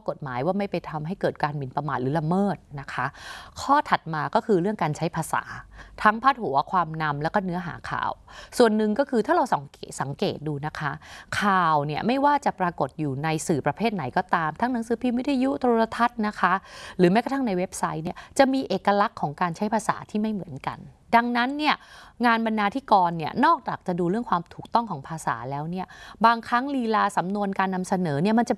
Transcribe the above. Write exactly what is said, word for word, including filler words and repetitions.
อกฎหมายว่าไม่ไปทำให้เกิดการหมิ่นประมาทหรือละเมิดนะคะข้อถัดมาก็คือเรื่องการใช้ภาษาทั้งพาดหัวความนำแล้วก็เนื้อหาข่าวส่วนหนึ่งก็คือถ้าเราสังเกตสังเกตดูนะคะข่าวเนี่ยไม่ว่าจะปรากฏอยู่ในสื่อประเภทไหนก็ตามทั้งหนังสือพิมพ์วิทยุโทรทัศน์นะคะหรือแม้กระทั่งในเว็บไซต์เนี่ยจะมีเอกลักษณ์ของการใช้ภาษาที่ไม่เหมือนกันดังนั้นเนี่ยงานบรรณาธิกรเนี่ยนอกจากจะดูเรื่องความถูกต้องของภาษาแล้วเนี่ยบางครั้งลีลาสำนวนการนำเสนอเนี่ยมันจะ